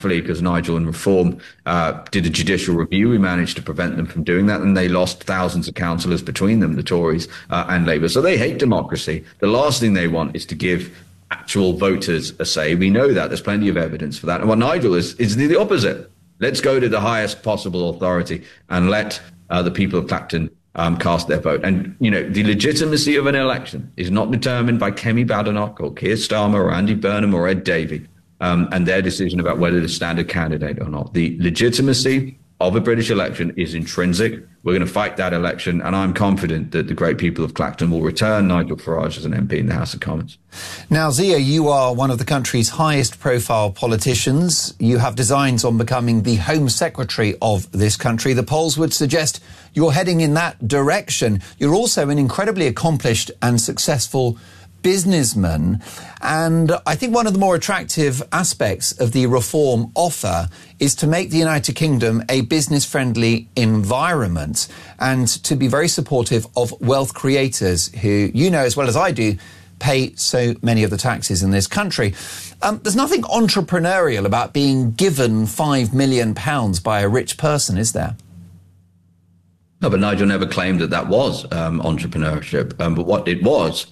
because Nigel and Reform did a judicial review, we managed to prevent them from doing that, and they lost thousands of councillors between them, the Tories and Labour. So they hate democracy. The last thing they want is to give actual voters a say. We know that. There's plenty of evidence for that. And what Nigel is the opposite. Let's go to the highest possible authority and let the people of Clacton cast their vote. And, the legitimacy of an election is not determined by Kemi Badenoch or Keir Starmer or Andy Burnham or Ed Davey and their decision about whether to stand a candidate or not. The legitimacy of a British election is intrinsic. We're going to fight that election, and I'm confident that the great people of Clacton will return Nigel Farage as an MP in the House of Commons. Now, Zia, you are one of the country's highest-profile politicians. You have designs on becoming the Home Secretary of this country. The polls would suggest you're heading in that direction. You're also an incredibly accomplished and successful businessman, and I think one of the more attractive aspects of the reform offer is to make the United Kingdom a business-friendly environment and to be very supportive of wealth creators who, as well as I do, pay so many of the taxes in this country. There's nothing entrepreneurial about being given £5 million by a rich person, is there? No, but Nigel never claimed that was entrepreneurship. But what it was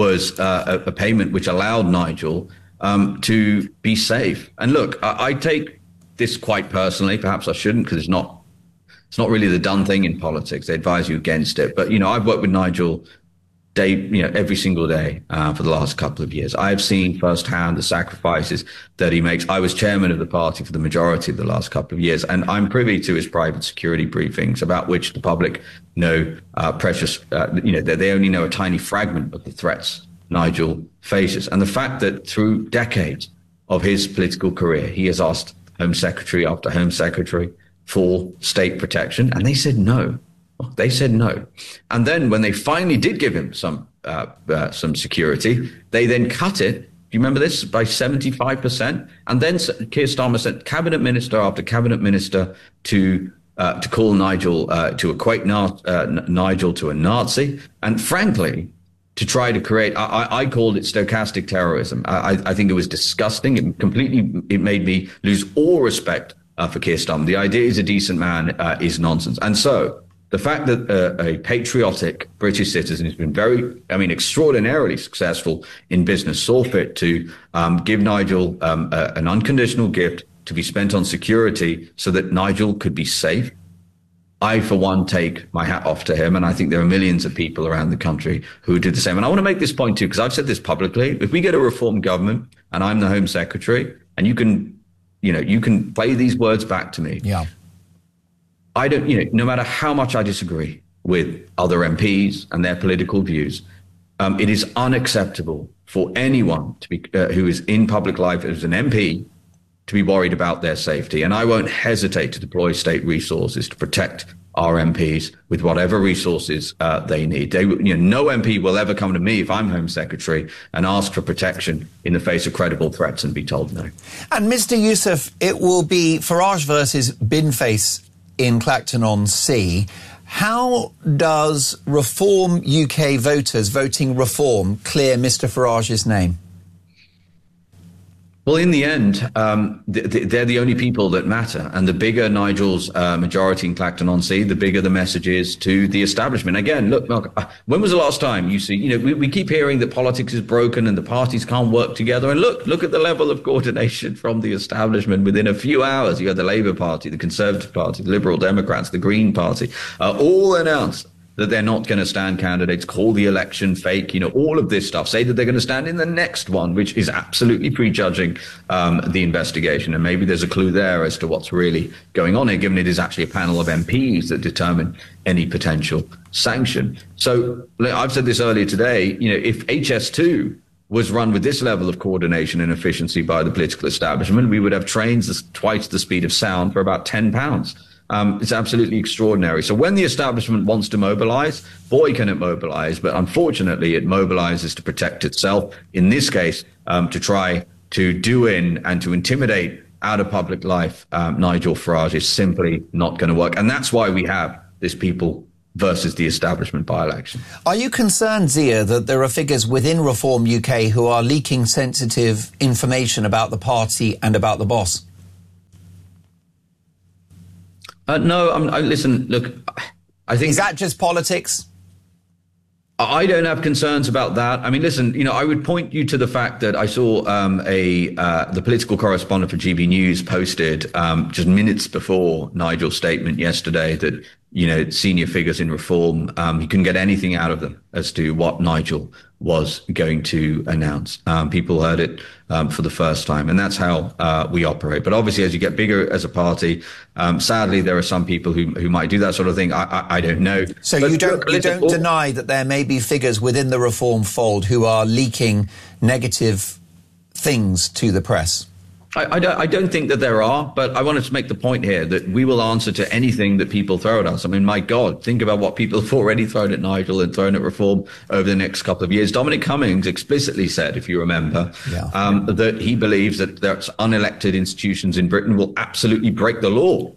a payment which allowed Nigel to be safe. And look, I take this quite personally. Perhaps I shouldn't, because it's not really the done thing in politics. They advise you against it. But, I've worked with Nigel every single day for the last couple of years. I've seen firsthand the sacrifices that he makes. I was chairman of the party for the majority of the last couple of years, and I'm privy to his private security briefings about which the public know they only know a tiny fragment of the threats Nigel faces. And the fact that through decades of his political career, he has asked Home Secretary after Home Secretary for state protection, and they said no. They said no. And then when they finally did give him some security, they then cut it. Do you remember this? By 75%. And then Keir Starmer sent cabinet minister after cabinet minister to call Nigel, to equate Nigel to a Nazi. And frankly, to try to create, I called it stochastic terrorism. I think it was disgusting. It made me lose all respect for Keir Starmer. The idea he's a decent man is nonsense. And so the fact that a patriotic British citizen who's been extraordinarily successful in business saw fit to give Nigel an unconditional gift to be spent on security so that Nigel could be safe, I, for one, take my hat off to him. And I think there are millions of people around the country who did the same. And I want to make this point, too, because I've said this publicly. If we get a reform government and I'm the Home Secretary, and you can play these words back to me. Yeah. I don't, no matter how much I disagree with other MPs and their political views, it is unacceptable for anyone to be who is in public life as an MP to be worried about their safety. And I won't hesitate to deploy state resources to protect our MPs with whatever resources they need. No MP will ever come to me if I'm Home Secretary and ask for protection in the face of credible threats and be told no. And Mr. Yousaf, it will be Farage versus Binface in Clacton-on-Sea. How does Reform UK voters voting Reform clear Mr. Farage's name? Well, in the end, they're the only people that matter. And the bigger Nigel's majority in Clacton-on-Sea, the bigger the message is to the establishment. Again, look, when was the last time you see, we keep hearing that politics is broken and the parties can't work together. And look at the level of coordination from the establishment. Within a few hours, you had the Labour Party, the Conservative Party, the Liberal Democrats, the Green Party, all announced that they're not going to stand candidates, call the election fake, all of this stuff, say that they're going to stand in the next one, which is absolutely prejudging the investigation. And maybe there's a clue there as to what's really going on here, given it is actually a panel of MPs that determine any potential sanction. So I've said this earlier today, if HS2 was run with this level of coordination and efficiency by the political establishment, we would have trains twice the speed of sound for about £10. It's absolutely extraordinary. So when the establishment wants to mobilize, boy, can it mobilize. But unfortunately, it mobilizes to protect itself. In this case, to try to do in and to intimidate out of public life, Nigel Farage is simply not going to work. And that's why we have this people versus the establishment by-election. Are you concerned, Zia, that there are figures within Reform UK who are leaking sensitive information about the party and about the boss? No, listen, look, I think... Is that just politics? I don't have concerns about that. I mean, listen, I would point you to the fact that I saw the political correspondent for GB News posted just minutes before Nigel's statement yesterday that, senior figures in reform, he couldn't get anything out of them as to what Nigel was going to announce. People heard it for the first time, and that's how we operate. But obviously, as you get bigger as a party, sadly, there are some people who might do that sort of thing. I don't know. So you don't deny that there may be figures within the reform fold who are leaking negative things to the press? I don't think that there are, but I wanted to make the point here that we will answer to anything that people throw at us. I mean, my God, think about what people have already thrown at Nigel and thrown at reform over the next couple of years. Dominic Cummings explicitly said, if you remember, that he believes that there's unelected institutions in Britain will absolutely break the law,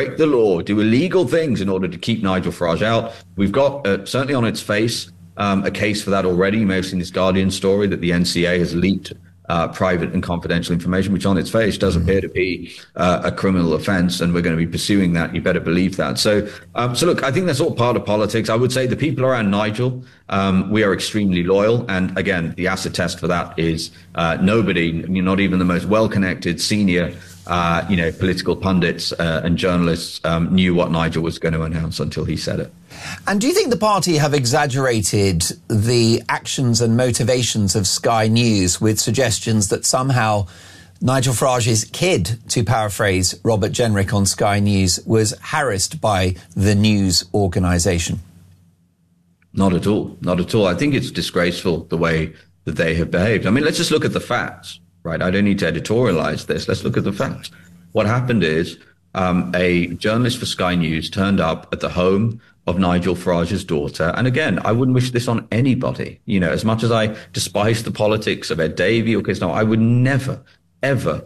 do illegal things in order to keep Nigel Farage out. We've got, certainly on its face, a case for that already. You may have seen this Guardian story that the NCA has leaked private and confidential information, which on its face does appear to be a criminal offence, and we're going to be pursuing that. You better believe that. So look, I think that's all part of politics. I would say the people around Nigel, we are extremely loyal. And again, the acid test for that is nobody, not even the most well-connected senior political pundits and journalists knew what Nigel was going to announce until he said it. And do you think the party have exaggerated the actions and motivations of Sky News with suggestions that somehow Nigel Farage's kid, to paraphrase Robert Jenrick on Sky News, was harassed by the news organisation? Not at all. Not at all. I think it's disgraceful the way that they have behaved. I mean, let's just look at the facts, right? I don't need to editorialize this. Let's look at the facts. What happened is a journalist for Sky News turned up at the home of Nigel Farage's daughter. And again, I wouldn't wish this on anybody. As much as I despise the politics of Ed Davey or Keir Starmer, I would never, ever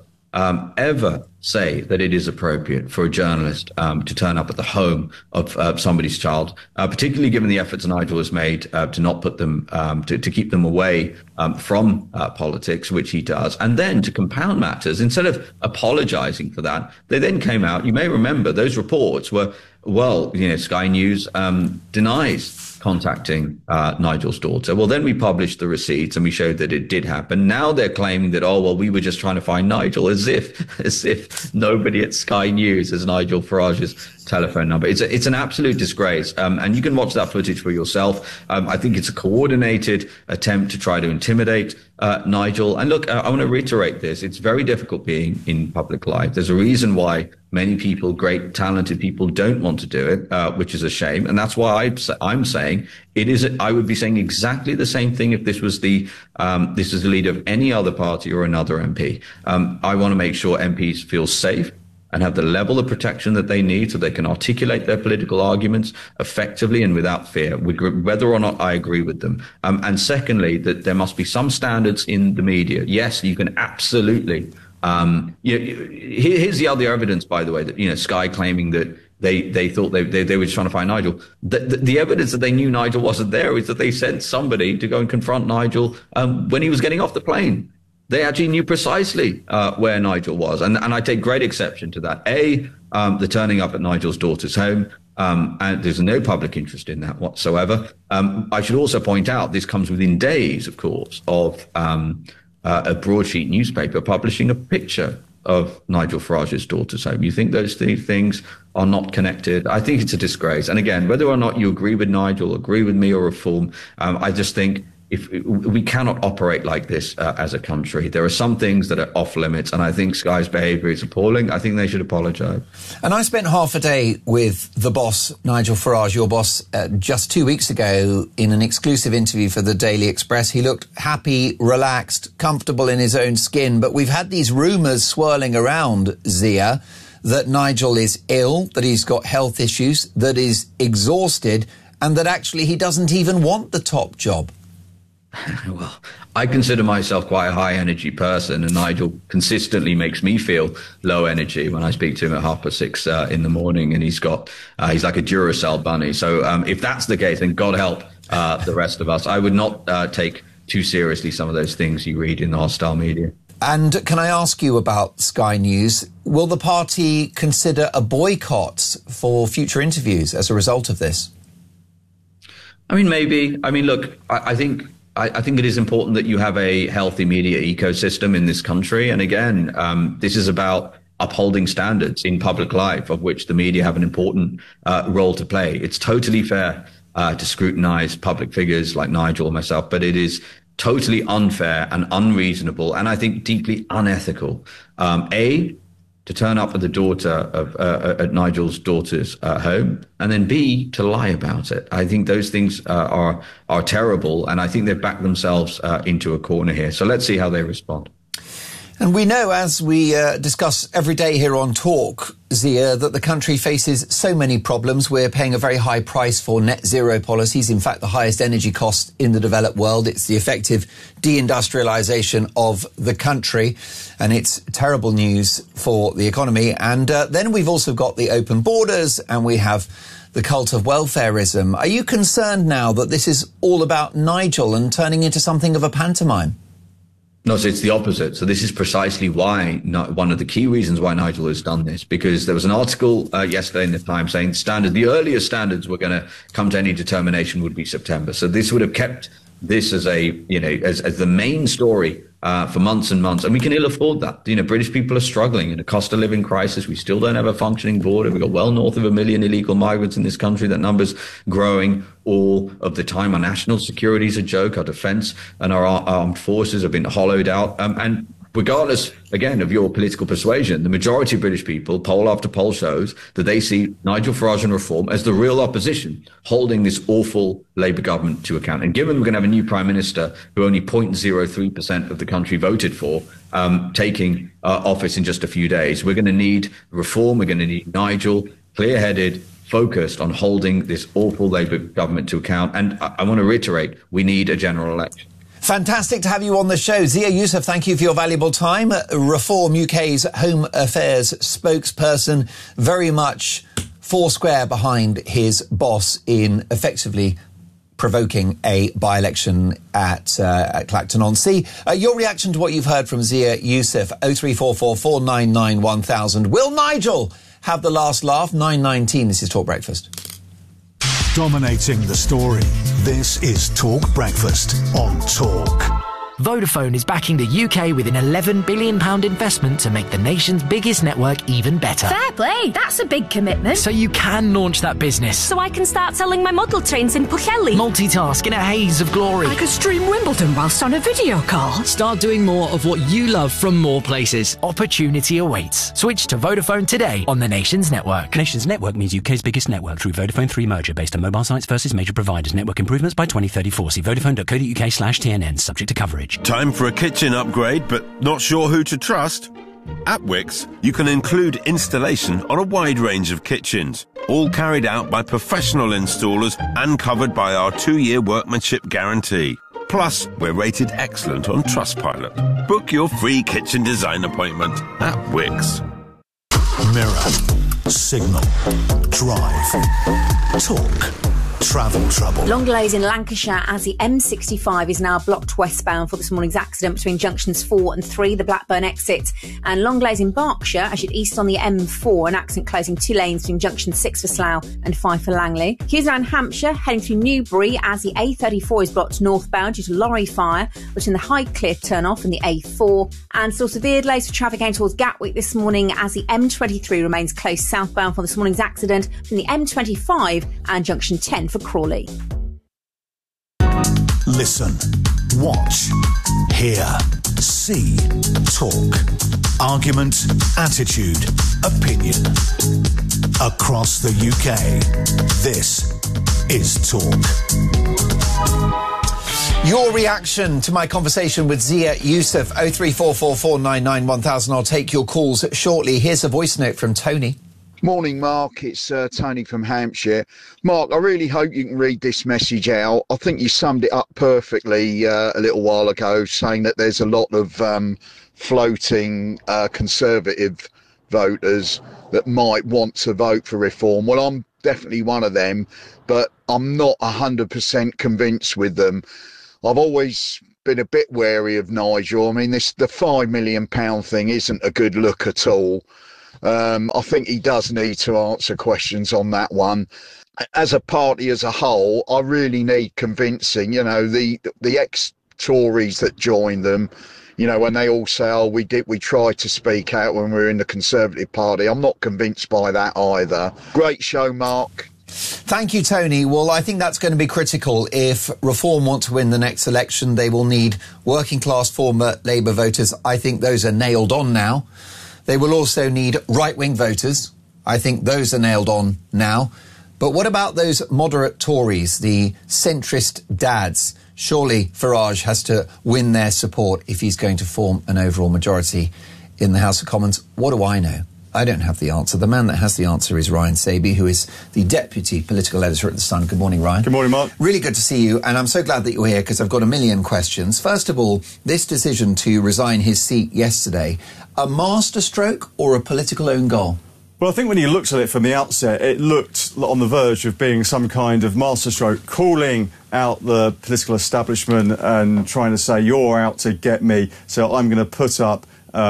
say that it is appropriate for a journalist to turn up at the home of somebody's child, particularly given the efforts Nigel has made to not put them, to keep them away from politics, which he does. And then to compound matters, instead of apologizing for that, they then came out. You may remember those reports were, Sky News denies contacting Nigel's daughter. Well, then we published the receipts and we showed that it did happen. Now they're claiming that, we were just trying to find Nigel, as if nobody at Sky News has Nigel Farage's telephone number. It's an absolute disgrace. And you can watch that footage for yourself. I think it's a coordinated attempt to try to intimidate Nigel. And look, I want to reiterate this. It's very difficult being in public life. There's a reason why many people, great, talented people, don't want to do it, which is a shame. And that's why I'm saying it is. I would be saying exactly the same thing if this was the leader of any other party or another MP. I want to make sure MPs feel safe and have the level of protection that they need so they can articulate their political arguments effectively and without fear, whether or not I agree with them. And secondly, that there must be some standards in the media. Yes, you can absolutely. Here's the other evidence, by the way, that, Sky claiming that they thought they were just trying to find Nigel. The evidence that they knew Nigel wasn't there is that they sent somebody to go and confront Nigel when he was getting off the plane. They actually knew precisely where Nigel was. And I take great exception to that. The turning up at Nigel's daughter's home, and there's no public interest in that whatsoever. I should also point out this comes within days, of course, of a broadsheet newspaper publishing a picture of Nigel Farage's daughter's home. You think those things are not connected? I think it's a disgrace. And again, whether or not you agree with Nigel, agree with me or reform, I just think if we cannot operate like this as a country. There are some things that are off limits, and I think Sky's behaviour is appalling. I think they should apologise. And I spent half a day with the boss, Nigel Farage, your boss, just 2 weeks ago in an exclusive interview for the Daily Express. He looked happy, relaxed, comfortable in his own skin. But we've had these rumours swirling around, Zia, that Nigel is ill, that he's got health issues, that he's exhausted, and that actually he doesn't even want the top job. Well, I consider myself quite a high energy person, and Nigel consistently makes me feel low energy when I speak to him at 6:30 in the morning, and he's like a Duracell bunny. So if that's the case, then God help the rest of us. I would not take too seriously some of those things you read in the hostile media. And can I ask you about Sky News? Will the party consider a boycott for future interviews as a result of this? I mean, maybe. I mean, look, I think it is important that you have a healthy media ecosystem in this country. And again, this is about upholding standards in public life, of which the media have an important role to play. It's totally fair to scrutinize public figures like Nigel or myself, but it is totally unfair and unreasonable, and I think deeply unethical. To turn up at the at Nigel's daughter's home, and then B, to lie about it. I think those things are terrible, and I think they've backed themselves into a corner here. So let's see how they respond. And we know, as we discuss every day here on Talk, Zia, that the country faces so many problems. We're paying a very high price for net zero policies. In fact, the highest energy cost in the developed world. It's the effective deindustrialization of the country. And it's terrible news for the economy. And then we've also got the open borders, and we have the cult of welfareism. Are you concerned now that this is all about Nigel and turning into something of a pantomime? No, so it's the opposite. So this is precisely why, one of the key reasons why Nigel has done this, because there was an article yesterday in the Times saying the earliest standards were going to come to any determination would be September. So this would have kept this as as the main story for months and months. And we can ill afford that. British people are struggling in a cost of living crisis. We still don't have a functioning border. We've got well north of 1 million illegal migrants in this country. That number's growing all of the time. Our national security is a joke. Our defense and our armed forces have been hollowed out. And regardless, again, of your political persuasion, the majority of British people, poll after poll, shows that they see Nigel Farage and Reform as the real opposition, holding this awful Labour government to account. And given we're going to have a new Prime Minister who only 0.03% of the country voted for, taking office in just a few days, we're going to need Reform. We're going to need Nigel, clear-headed, focused on holding this awful Labour government to account. And I want to reiterate, we need a general election. Fantastic to have you on the show. Zia Yusuf, thank you for your valuable time. Reform UK's Home Affairs spokesperson, very much foursquare behind his boss in effectively provoking a by-election at Clacton-on-Sea. Your reaction to what you've heard from Zia Yusuf, 0344 499 1000. Will Nigel have the last laugh? 9:19, this is Talk Breakfast. Dominating the story. This is Talk Breakfast on Talk. Vodafone is backing the UK with an £11 billion investment to make the nation's biggest network even better. Fair play, that's a big commitment. So you can launch that business. So I can start selling my model trains in Pwllheli. Multitask in a haze of glory. I could stream Wimbledon whilst on a video call. Start doing more of what you love from more places. Opportunity awaits. Switch to Vodafone today on the nation's network. Nation's network means UK's biggest network through Vodafone 3 merger based on mobile sites versus major providers. Network improvements by 2034. See vodafone.co.uk/TNN, subject to coverage. Time for a kitchen upgrade, but not sure who to trust? At Wickes, you can include installation on a wide range of kitchens, all carried out by professional installers and covered by our 2-year workmanship guarantee. Plus, we're rated excellent on Trustpilot. Book your free kitchen design appointment at Wickes. Mirror, Signal, Drive, Talk. Travel trouble. Long delays in Lancashire as the M65 is now blocked westbound for this morning's accident between junctions 4 and 3, the Blackburn exit. And long delays in Berkshire as you'd east on the M4, an accident closing 2 lanes between junction 6 for Slough and 5 for Langley. Queues around Hampshire heading through Newbury as the A34 is blocked northbound due to lorry fire between the Highcliffe turn-off and the A4. And still severe delays for traffic going towards Gatwick this morning as the M23 remains closed southbound for this morning's accident between the M25 and junction 10 for Crawley. Listen, watch, hear, see, talk. Argument, attitude, opinion. Across the UK, this is Talk. Your reaction to my conversation with Zia Yusuf, 0344 499 1000. I'll take your calls shortly. Here's a voice note from Tony. Morning, Mark. It's Tony from Hampshire. Mark, I really hope you can read this message out. I think you summed it up perfectly a little while ago, saying that there's a lot of floating Conservative voters that might want to vote for Reform. Well, I'm definitely one of them, but I'm not 100% convinced with them. I've always been a bit wary of Nigel. I mean, the £5 million thing isn't a good look at all. I think he does need to answer questions on that one. As a party as a whole, I really need convincing. You know, the ex-Tories that joined them, you know, when they all say, oh, we tried to speak out when we were in the Conservative Party. I'm not convinced by that either. Great show, Mark. Thank you, Tony. Well, I think that's going to be critical. If Reform want to win the next election, they will need working-class former Labour voters. I think those are nailed on now. They will also need right-wing voters. I think those are nailed on now. But what about those moderate Tories, the centrist dads? Surely Farage has to win their support if he's going to form an overall majority in the House of Commons. What do I know? I don't have the answer. The man that has the answer is Ryan Saby, who is the Deputy Political Editor at The Sun. Good morning, Ryan. Good morning, Mark. Really good to see you, and I'm so glad that you're here because I've got a million questions. First of all, this decision to resign his seat yesterday, a masterstroke or a political own goal? Well, I think when you looked at it from the outset, it looked on the verge of being some kind of masterstroke, calling out the political establishment and trying to say, you're out to get me, so I'm going to put up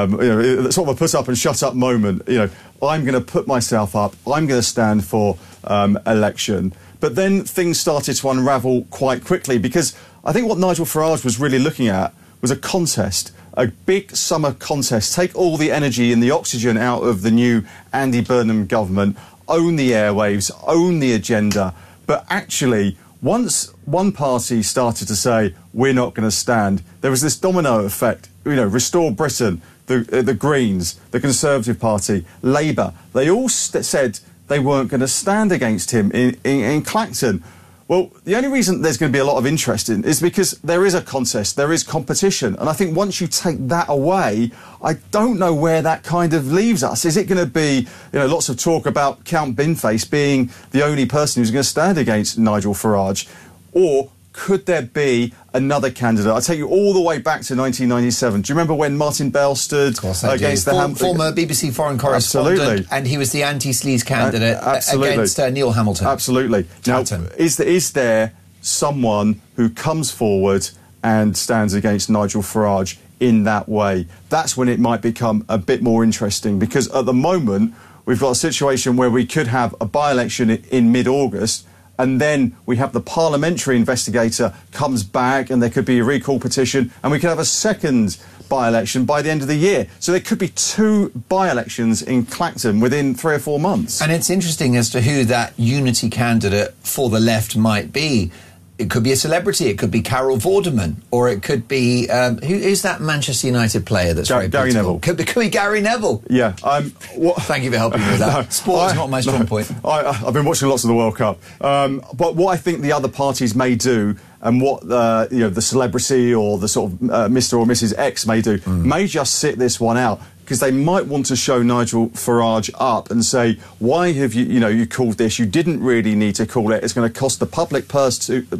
sort of a put up and shut up moment. You know, I'm going to put myself up. I'm going to stand for election. But then things started to unravel quite quickly because I think what Nigel Farage was really looking at was a contest, a big summer contest. Take all the energy and the oxygen out of the new Andy Burnham government, own the airwaves, own the agenda. But actually, once one party started to say, we're not going to stand, there was this domino effect. You know, Restore Britain, the Greens, the Conservative Party, Labour, they all said they weren't going to stand against him in Clacton. Well, the only reason there's going to be a lot of interest in is because there is a contest, there is competition. And I think once you take that away, I don't know where that kind of leaves us. Is it going to be, you know, lots of talk about Count Binface being the only person who's going to stand against Nigel Farage? Or could there be another candidate? I'll take you all the way back to 1997. Do you remember when Martin Bell stood against the former BBC foreign correspondent? Absolutely. And he was the anti-sleaze candidate against Neil Hamilton. Absolutely. Now, is there someone who comes forward and stands against Nigel Farage in that way? That's when it might become a bit more interesting, because at the moment we've got a situation where we could have a by-election in mid-August, and then we have the parliamentary investigator comes back and there could be a recall petition and we could have a second by-election by the end of the year. So there could be 2 by-elections in Clacton within 3 or 4 months. And it's interesting as to who that unity candidate for the left might be. It could be a celebrity, it could be Carol Vorderman, or it could be, who is that Manchester United player that's very Gary Neville. Could be Gary Neville. Yeah. Thank you for helping me with that. Sport is not my strong point. I've been watching lots of the World Cup. But what I think the other parties may do, and what the celebrity or the sort of Mr. or Mrs. X may do, may just sit this one out. Because they might want to show Nigel Farage up and say, why have you called this? You didn't really need to call it. It's going to cost the public purse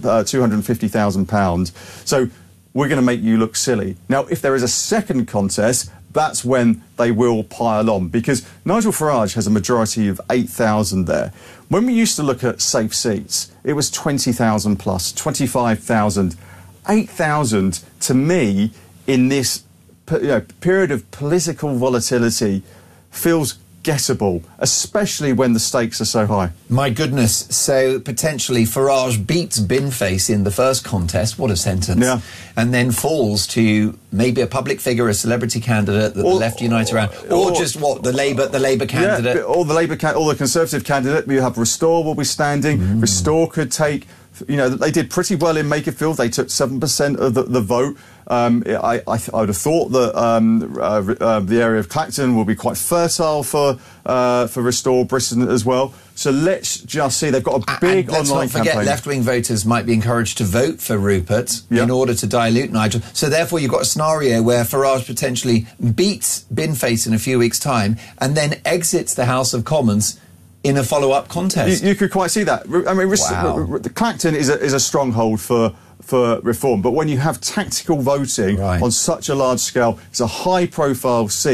£250,000. So we're going to make you look silly. Now, if there is a second contest, that's when they will pile on, because Nigel Farage has a majority of 8,000 there. When we used to look at safe seats, it was 20,000 plus, 25,000. 8,000, to me, in this period of political volatility, feels gettable, especially when the stakes are so high. My goodness. So potentially Farage beats Binface in the first contest. What a sentence. Yeah. And then falls to maybe a public figure, a celebrity candidate that the left unite around, or just the Labour candidate. Yeah, or the Conservative candidate. We have Restore will be standing. Restore could take, they did pretty well in Makerfield. They took 7% of the vote. I would have thought that the area of Clacton will be quite fertile for Restore Britain as well. So let's just see. They've got a big online campaign. Let's not forget, left-wing voters might be encouraged to vote for Rupert in order to dilute Nigel. So therefore, you've got a scenario where Farage potentially beats Binface in a few weeks' time and then exits the House of Commons in a follow-up contest. You could quite see that. I mean, Clacton is a stronghold for Reform, but when you have tactical voting on such a large scale, it's a high-profile seat.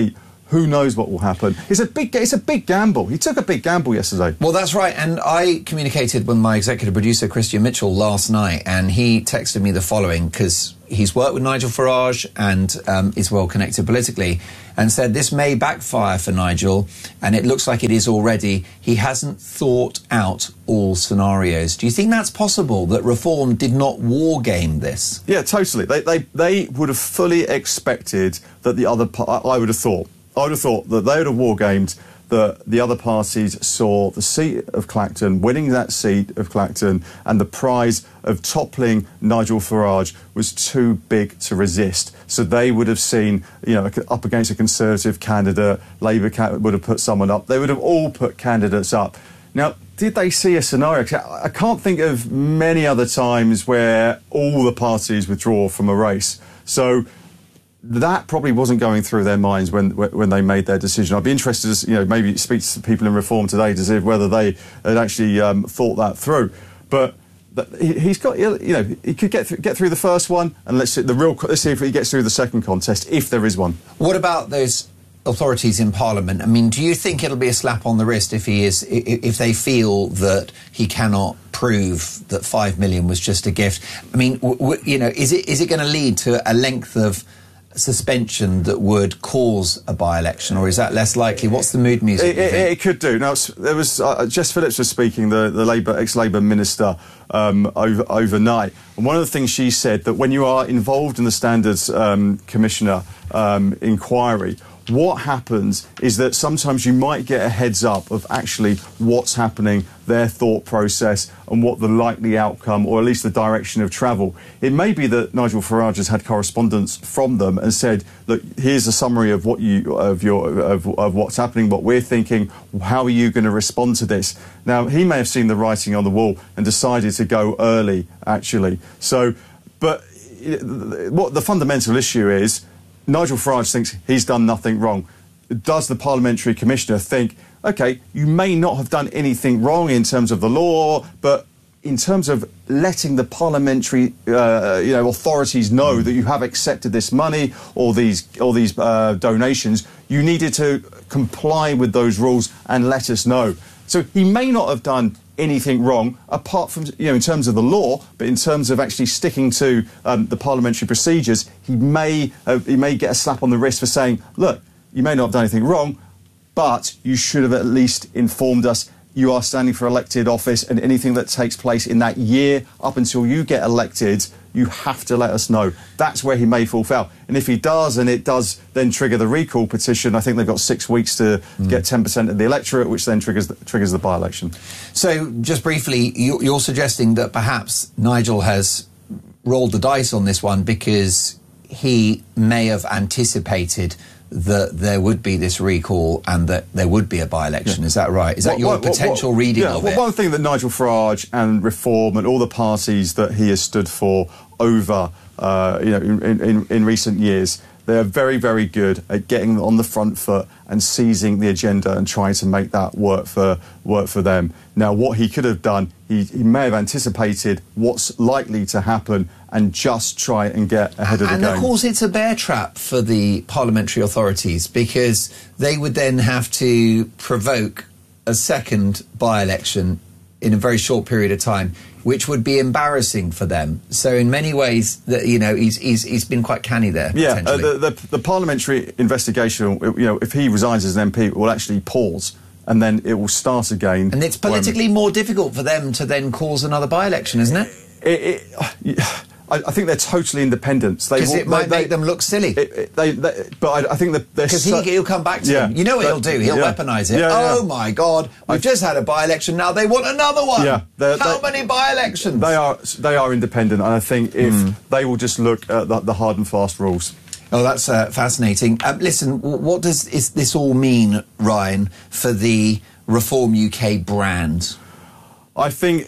Who knows what will happen? It's a big gamble. He took a big gamble yesterday. Well, that's right. And I communicated with my executive producer, Christian Mitchell, last night, and he texted me the following, because he's worked with Nigel Farage and is well connected politically, and said this may backfire for Nigel, and it looks like it is already. He hasn't thought out all scenarios. Do you think that's possible, that Reform did not war game this? Yeah, totally. They would have fully expected that the other... I would have thought that they would have war-gamed that the other parties saw the seat of Clacton, winning that seat of Clacton, and the prize of toppling Nigel Farage was too big to resist. So they would have seen, up against a Conservative candidate, Labour would have put someone up. They would have all put candidates up. Now, did they see a scenario? I can't think of many other times where all the parties withdraw from a race. So that probably wasn't going through their minds when they made their decision. I'd be interested to, maybe speak to people in Reform today to see whether they had actually thought that through. But he's got, he could get through the first one, and let's see if he gets through the second contest, if there is one. What about those authorities in Parliament? I mean, do you think it'll be a slap on the wrist if if they feel that he cannot prove that 5 million was just a gift? I mean, is it going to lead to a length of suspension that would cause a by-election, or is that less likely? What's the mood music? It could do. Now, there was Jess Phillips was speaking, the ex-Labour minister, overnight, and one of the things she said, that when you are involved in the Standards Commissioner inquiry, what happens is that sometimes you might get a heads up of actually what's happening, their thought process, and what the likely outcome, or at least the direction of travel. It may be that Nigel Farage has had correspondence from them and said, look, here's a summary of what's happening, what we're thinking, how are you going to respond to this? Now, he may have seen the writing on the wall and decided to go early, actually. So, but what the fundamental issue is, Nigel Farage thinks he's done nothing wrong. Does the Parliamentary Commissioner think, OK, you may not have done anything wrong in terms of the law, but in terms of letting the parliamentary authorities know that you have accepted this money or these donations, you needed to comply with those rules and let us know. So he may not have done anything wrong, apart from, in terms of the law, but in terms of actually sticking to the parliamentary procedures, he may get a slap on the wrist for saying, look, you may not have done anything wrong, but you should have at least informed us you are standing for elected office, and anything that takes place in that year up until you get elected, you have to let us know. That's where he may fall foul. And if he does, and it does then trigger the recall petition, I think they've got 6 weeks to get 10% of the electorate, which then triggers the by-election. So, just briefly, you're suggesting that perhaps Nigel has rolled the dice on this one because he may have anticipated that there would be this recall and that there would be a by-election. Is that right? Is that your potential reading of it? One thing that Nigel Farage and Reform and all the parties that he has stood for over, in recent years, they are very, very good at getting on the front foot and seizing the agenda and trying to make that work for them. Now, what he could have done, he may have anticipated what's likely to happen and just try and get ahead of the game. And of course, it's a bear trap for the parliamentary authorities, because they would then have to provoke a second by-election in a very short period of time, which would be embarrassing for them. So in many ways, he's been quite canny there. Yeah, the parliamentary investigation, if he resigns as an MP, it will actually pause, and then it will start again. And it's politically more difficult for them to then cause another by-election, isn't it? I think they're totally independent. Because it might make them look silly. But I think that because he'll come back to them. You know what he'll do? He'll weaponise it. Oh my God! We've just had a by-election. Now they want another one. Yeah, how many by-elections? They are independent, and I think if they will just look at the hard and fast rules. Oh, that's fascinating. Listen, what does this all mean, Ryan, for the Reform UK brand? I think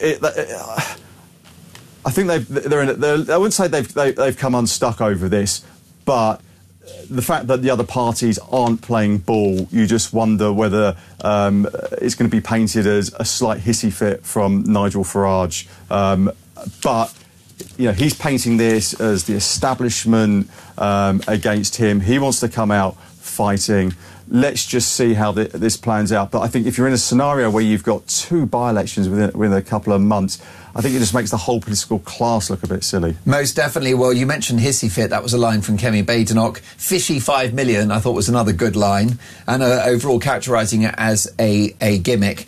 they're I wouldn't say they've come unstuck over this, but the fact that the other parties aren't playing ball, you just wonder whether it's going to be painted as a slight hissy fit from Nigel Farage. But he's painting this as the establishment against him. He wants to come out fighting. let's just see how this plans out. But I think if you're in a scenario where you've got 2 by-elections within a couple of months, I think it just makes the whole political class look a bit silly. Most definitely. Well, you mentioned hissy fit. That was a line from Kemi Badenoch. Fishy 5 million, I thought, was another good line, and overall characterising it as a gimmick.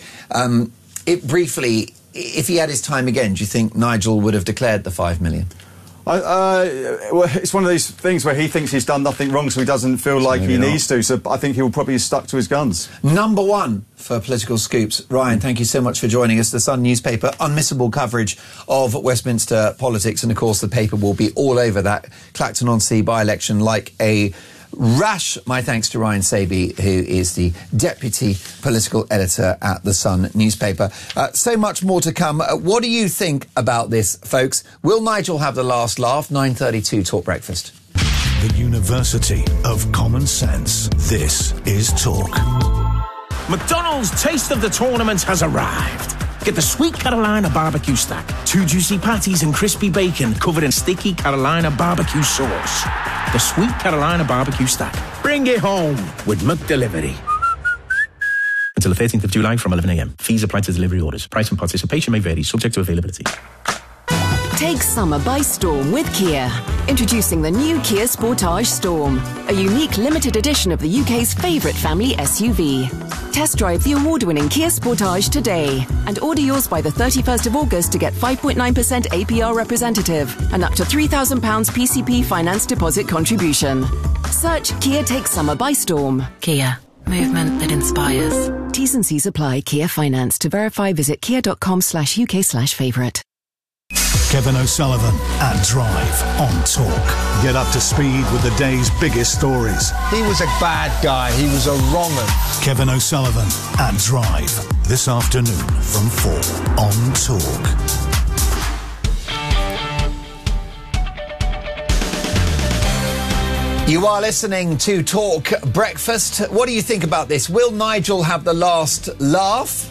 Briefly, if he had his time again, do you think Nigel would have declared the 5 million? Well, it's one of these things where he thinks he's done nothing wrong, so he doesn't feel like he needs to. So I think he'll probably stuck to his guns. Number 1 for Political Scoops. Ryan, thank you so much for joining us. The Sun newspaper, unmissable coverage of Westminster politics. And, of course, the paper will be all over that Clacton-on-Sea by-election like a rash. My thanks to Ryan Saby, who is the deputy political editor at the Sun newspaper. So much more to come. What do you think about this, folks? Will Nigel have the last laugh? 9:32 Talk Breakfast. The University of Common Sense. This is Talk. McDonald's Taste of the Tournament has arrived. Get the Sweet Carolina Barbecue Stack. 2 juicy patties and crispy bacon covered in sticky Carolina barbecue sauce. The Sweet Carolina Barbecue Stack. Bring it home with McDelivery. Until the 13th of July from 11 a.m. Fees apply to delivery orders. Price and participation may vary, subject to availability. Take summer by storm with Kia. Introducing the new Kia Sportage Storm, a unique limited edition of the UK's favourite family SUV. Test drive the award-winning Kia Sportage today and order yours by the 31st of August to get 5.9% APR representative and up to £3,000 PCP finance deposit contribution. Search Kia Take Summer by Storm. Kia. Movement that inspires. T's and C's apply. Kia Finance. To verify, visit kia.com/UK/favourite. Kevin O'Sullivan at Drive on Talk. Get up to speed with the day's biggest stories. He was a bad guy. He was a wrong un. Kevin O'Sullivan at Drive. This afternoon from 4 on Talk. You are listening to Talk Breakfast. What do you think about this? Will Nigel have the last laugh?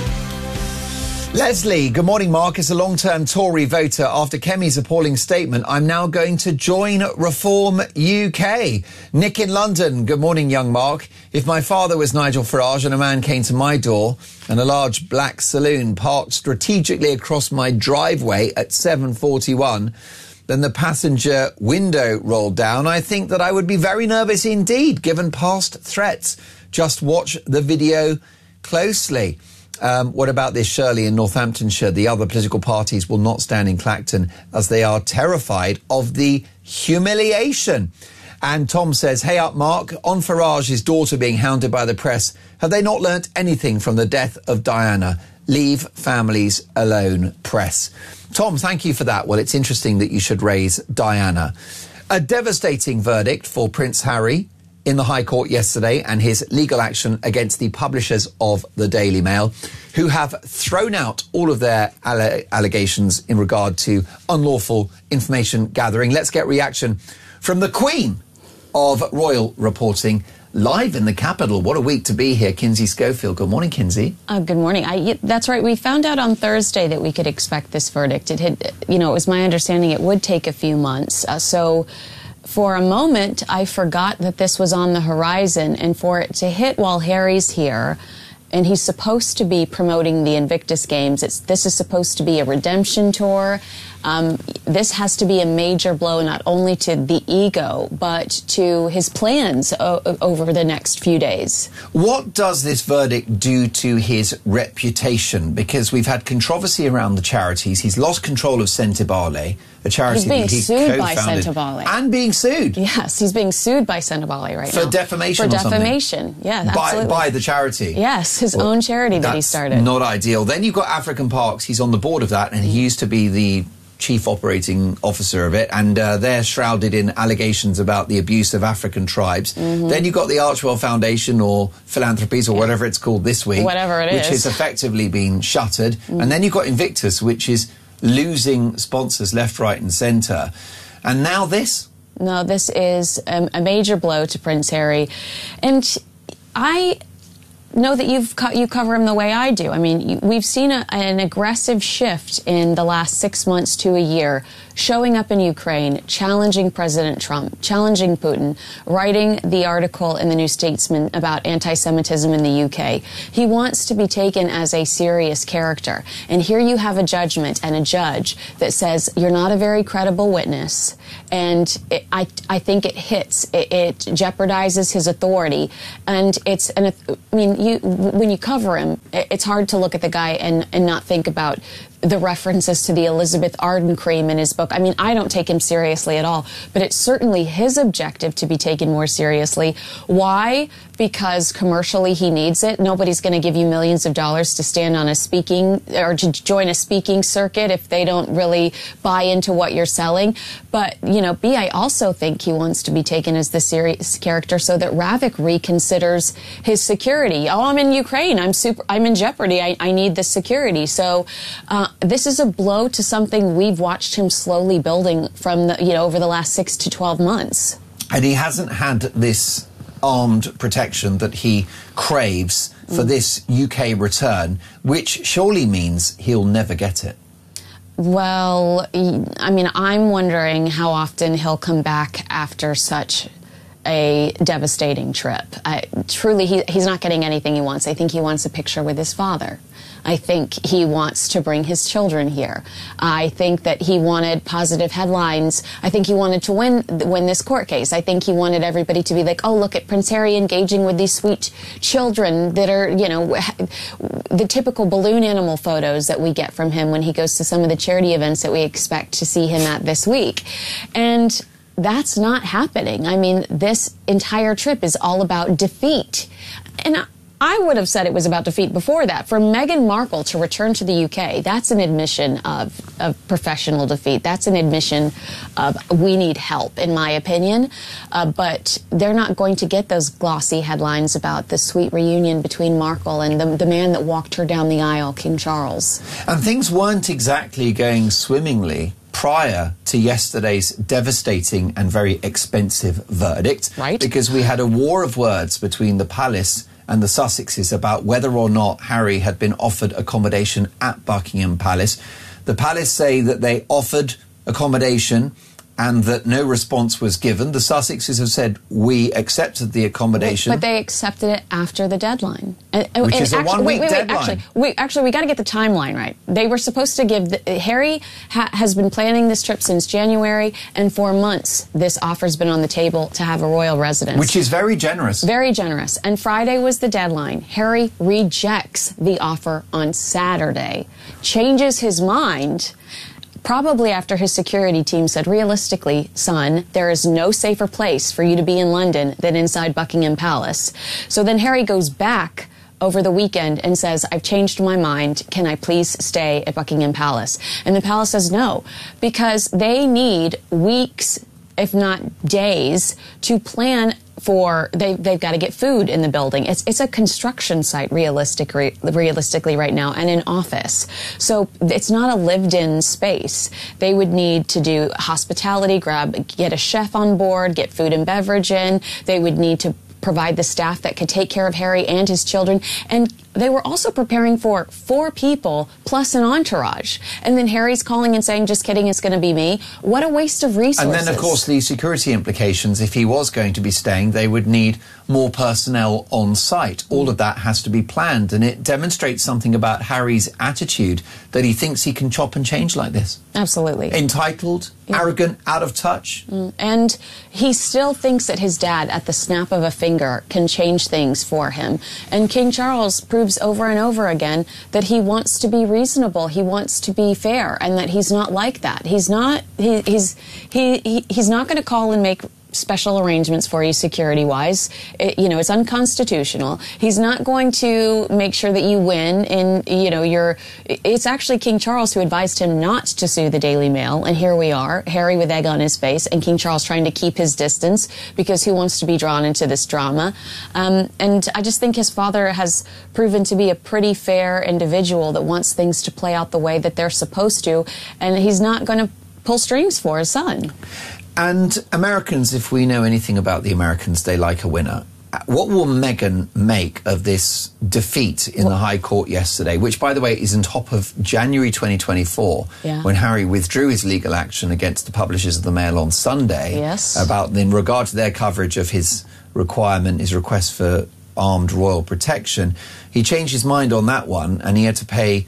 Leslie, good morning, Mark. As a long-term Tory voter, after Kemi's appalling statement, I'm now going to join Reform UK. Nick in London, good morning, young Mark. If my father was Nigel Farage and a man came to my door and a large black saloon parked strategically across my driveway at 7:41, then the passenger window rolled down, I think that I would be very nervous indeed, given past threats. Just watch the video closely. What about this, Shirley in Northamptonshire? The other political parties will not stand in Clacton as they are terrified of the humiliation. And Tom says, hey up, Mark. On Farage's daughter being hounded by the press, have they not learnt anything from the death of Diana? Leave families alone, press. Tom, thank you for that. Well, it's interesting that you should raise Diana. A devastating verdict for Prince Harry in the High Court yesterday and his legal action against the publishers of the Daily Mail, who have thrown out all of their allegations in regard to unlawful information gathering. Let's get reaction from the Queen of Royal Reporting, live in the capital. What a week to be here. Kinsey Schofield. Good morning, Kinsey. Good morning. That's right. We found out on Thursday that we could expect this verdict. It had, it was my understanding it would take a few months. So for a moment, I forgot that this was on the horizon, and for it to hit while Harry's here, and he's supposed to be promoting the Invictus Games. This is supposed to be a redemption tour. This has to be a major blow not only to the ego, but to his plans over the next few days. What does this verdict do to his reputation? Because we've had controversy around the charities. He's lost control of Sentebale, a charity that he co-founded. He's being sued by Sentebale. And being sued. Yes, he's being sued by Sentebale right now. For defamation or something? For defamation, yeah, absolutely. By the charity? Yes, his own charity that he started. Not ideal. Then you've got African Parks. He's on the board of that, and he used to be the chief operating officer of it, and they're shrouded in allegations about the abuse of African tribes. Then you've got the Archwell Foundation, or Philanthropies, or whatever it's called this week. Whatever it is. Which has effectively been shuttered. And then you've got Invictus, which is losing sponsors left, right and centre. And now this? No, this is a major blow to Prince Harry. And I know that you cover him the way I do. I mean, we've seen an aggressive shift in the last 6 months to a year showing up in Ukraine, challenging President Trump, challenging Putin, writing the article in the New Statesman about anti-Semitism in the UK. He wants to be taken as a serious character. And here you have a judgment and a judge that says you're not a very credible witness. And I think it hits. It jeopardizes his authority. And when you cover him, it's hard to look at the guy and not think about the references to the Elizabeth Arden cream in his book. I mean, I don't take him seriously at all, but it's certainly his objective to be taken more seriously. Why? Because commercially he needs it. Nobody's going to give you millions of dollars to stand on a speaking or to join a speaking circuit if they don't really buy into what you're selling. But, B, I also think he wants to be taken as the serious character so that Ravik reconsiders his security. Oh, I'm in Ukraine. I'm in jeopardy. I need the security. So, this is a blow to something we've watched him slowly building from over the last 6 to 12 months. And he hasn't had this armed protection that he craves for this UK return, which surely means he'll never get it. Well, I mean, I'm wondering how often he'll come back after such a devastating trip. Truly, he's not getting anything he wants. I think he wants a picture with his father. I think he wants to bring his children here. I think that he wanted positive headlines. I think he wanted to win this court case. I think he wanted everybody to be like, oh, look at Prince Harry engaging with these sweet children that are, the typical balloon animal photos that we get from him when he goes to some of the charity events that we expect to see him at this week. And that's not happening. I mean, this entire trip is all about defeat. And I would have said it was about defeat before that. For Meghan Markle to return to the UK, that's an admission of professional defeat. That's an admission of we need help, in my opinion. But they're not going to get those glossy headlines about the sweet reunion between Markle and the man that walked her down the aisle, King Charles. And things weren't exactly going swimmingly prior to yesterday's devastating and very expensive verdict. Right. Because we had a war of words between the palace and the Sussexes about whether or not Harry had been offered accommodation at Buckingham Palace. The palace say that they offered accommodation and that no response was given. The Sussexes have said, we accepted the accommodation. But they accepted it after the deadline. Which is a one-week deadline. Actually, we got to get the timeline right. They were supposed to give... Harry has been planning this trip since January, and for months this offer's been on the table to have a royal residence. Which is very generous. Very generous. And Friday was the deadline. Harry rejects the offer on Saturday, changes his mind... Probably after his security team said, realistically, son, there is no safer place for you to be in London than inside Buckingham Palace. So then Harry goes back over the weekend and says, I've changed my mind. Can I please stay at Buckingham Palace? And the palace says no, because they need weeks, if not days, to plan for, they've got to get food in the building. It's a construction site realistically right now, and an office. So it's not a lived-in space. They would need to do hospitality, get a chef on board, get food and beverage in. They would need to provide the staff that could take care of Harry and his children. And they were also preparing for 4 people plus an entourage. And then Harry's calling and saying, just kidding, it's going to be me. What a waste of resources. And then, of course, the security implications. If he was going to be staying, they would need more personnel on site. All of that has to be planned. And it demonstrates something about Harry's attitude, that he thinks he can chop and change like this. Absolutely. Entitled, arrogant, out of touch. And he still thinks that his dad, at the snap of a finger, can change things for him. And King Charles proves over and over again that he wants to be reasonable, he wants to be fair, and that he's not like that. He's not he's not going to call and make special arrangements for you security-wise. It's unconstitutional. He's not going to make sure that you win in, it's actually King Charles who advised him not to sue the Daily Mail, and here we are, Harry with egg on his face, and King Charles trying to keep his distance because who wants to be drawn into this drama? And I just think his father has proven to be a pretty fair individual that wants things to play out the way that they're supposed to, and he's not going to pull strings for his son. And Americans, if we know anything about the Americans, they like a winner. What will Meghan make of this defeat in the High Court yesterday, which, by the way, is on top of January 2024, when Harry withdrew his legal action against the publishers of the Mail on Sunday in regard to their coverage of his request for armed royal protection. He changed his mind on that one, and he had to pay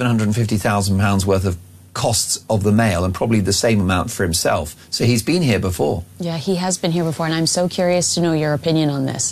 £750,000 worth of costs of the Mail, and probably the same amount for himself. So he's been here before. Yeah, he has been here before, and I'm so curious to know your opinion on this.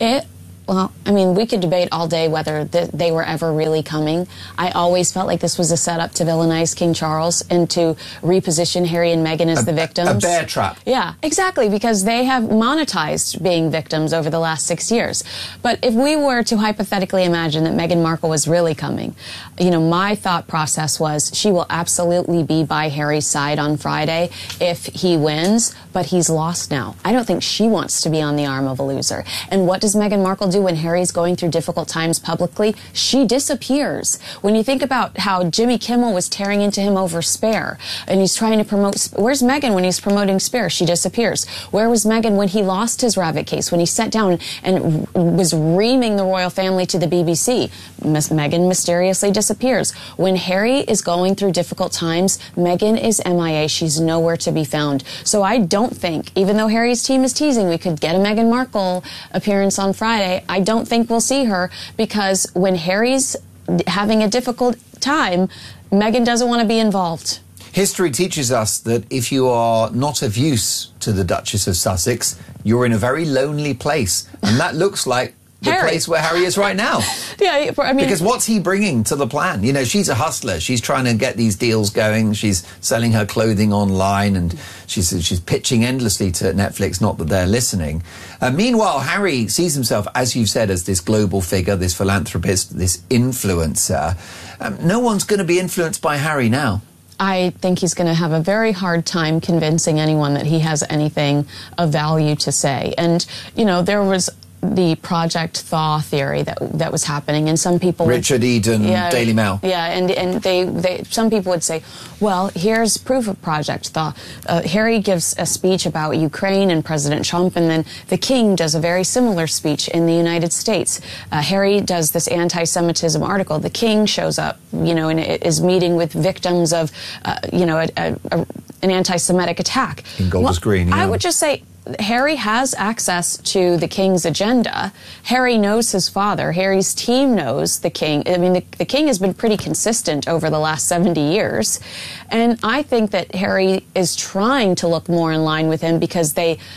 Well, I mean, we could debate all day whether they were ever really coming. I always felt like this was a setup to villainize King Charles and to reposition Harry and Meghan as the victims. A bear trap. Yeah, exactly, because they have monetized being victims over the last 6 years. But if we were to hypothetically imagine that Meghan Markle was really coming, you know, my thought process was she will absolutely be by Harry's side on Friday if he wins, but he's lost now. I don't think she wants to be on the arm of a loser. And what does Meghan Markle do when Harry's going through difficult times publicly? She disappears. When you think about how Jimmy Kimmel was tearing into him over Spare, and he's trying to promote, where's Meghan when he's promoting Spare? She disappears. Where was Meghan when he lost his rabbit case, when he sat down and was reaming the royal family to the BBC? Meghan mysteriously disappears. When Harry is going through difficult times, Meghan is MIA. She's nowhere to be found. So I don't think, even though Harry's team is teasing we could get a Meghan Markle appearance on Friday, I don't think we'll see her, because when Harry's having a difficult time, Meghan doesn't want to be involved. History teaches us that if you are not of use to the Duchess of Sussex, you're in a very lonely place. And that looks like the place where Harry is right now. Yeah, I mean, because what's he bringing to the plan? You know, she's a hustler. She's trying to get these deals going. She's selling her clothing online, and she's pitching endlessly to Netflix. Not that they're listening. Meanwhile, Harry sees himself, as you've said, as this global figure, this philanthropist, this influencer. No one's going to be influenced by Harry now. I think he's going to have a very hard time convincing anyone that he has anything of value to say. And, you know, there was the Project Thaw theory that was happening, and some people Richard Eden, Daily Mail. Yeah, and they some people would say, well, here's proof of Project Thaw. Harry gives a speech about Ukraine and President Trump, and then the King does a very similar speech in the United States. Harry does this anti-Semitism article. The King shows up, you know, and is meeting with victims of, you know, an anti-Semitic attack. In Golders Green, yeah. I would just say, Harry has access to the King's agenda. Harry knows his father. Harry's team knows the King. I mean, the King has been pretty consistent over the last 70 years. And I think that Harry is trying to look more in line with him, because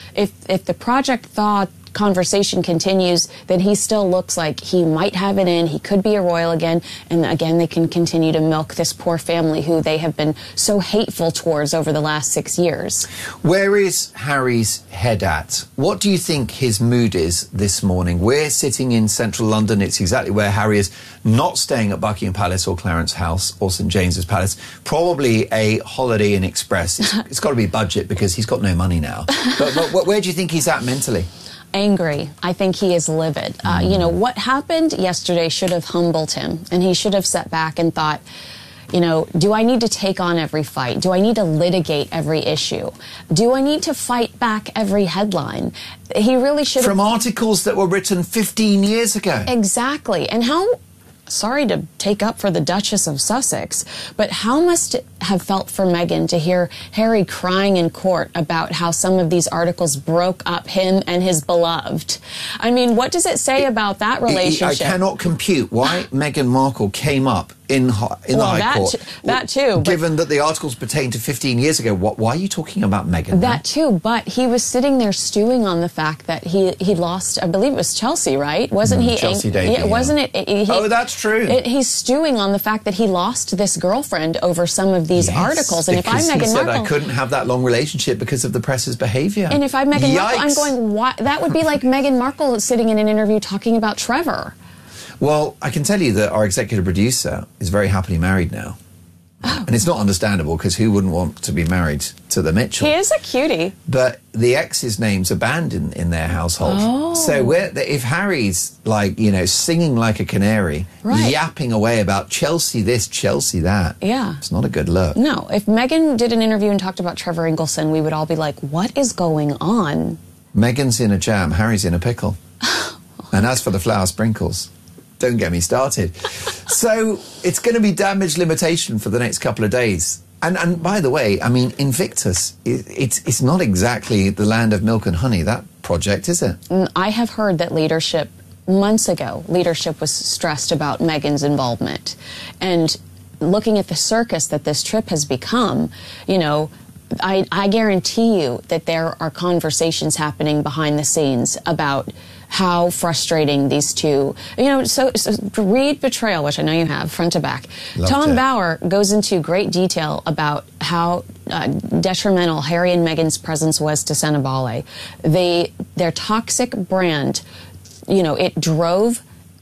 if the Project Thaw conversation continues, then he still looks like he might have it in. He could be a royal again. And again, they can continue to milk this poor family who they have been so hateful towards over the last 6 years. Where is Harry's head at? What do you think his mood is this morning? We're sitting in central London. It's exactly where Harry is, not staying at Buckingham Palace or Clarence House or St James's Palace. Probably a Holiday Inn Express. It's got to be budget, because he's got no money now. But where do you think he's at mentally? Angry. I think he is livid. You know, what happened yesterday should have humbled him, and he should have sat back and thought, you know, do I need to take on every fight? Do I need to litigate every issue? Do I need to fight back every headline? He really should have... From articles that were written 15 years ago. Exactly. And how... Sorry to take up for the Duchess of Sussex, but how must it have felt for Meghan to hear Harry crying in court about how some of these articles broke up him and his beloved? I mean, what does it say about that relationship? I cannot compute why Meghan Markle came up in the High Court. That too. Given that the articles pertain to 15 years ago, why are you talking about Meghan? That too, but he was sitting there stewing on the fact that he lost, I believe it was Chelsea, right? Wasn't he? Chelsea Davy, yeah, wasn't it? Oh, that's true. He's stewing on the fact that he lost this girlfriend over some of these articles. And if I'm Meghan Markle, I couldn't have that long relationship because of the press's behaviour. And if I'm Meghan Markle, I'm going, why? That would be like Meghan Markle sitting in an interview talking about Trevor. Well, I can tell you that our executive producer is very happily married now. Oh. And it's not understandable, because who wouldn't want to be married to the Mitchell? He is a cutie. But the ex's name's are banned in their household. Oh. So if Harry's, like, you know, singing like a canary, yapping away about Chelsea this, Chelsea that, it's not a good look. No. If Meghan did an interview and talked about Trevor Ingleson, we would all be like, what is going on? Meghan's in a jam, Harry's in a pickle. And as for the flower sprinkles, don't get me started. So it's going to be damage limitation for the next couple of days. And by the way, I mean, Invictus, it's not exactly the land of milk and honey, that project, is it? I have heard that months ago, leadership was stressed about Meghan's involvement. And looking at the circus that this trip has become, you know, I guarantee you that there are conversations happening behind the scenes about how frustrating these two, you know, so read Betrayal, which I know you have, front to back. Tom Bauer goes into great detail about how detrimental Harry and Meghan's presence was to Senevale. Their toxic brand, you know, it drove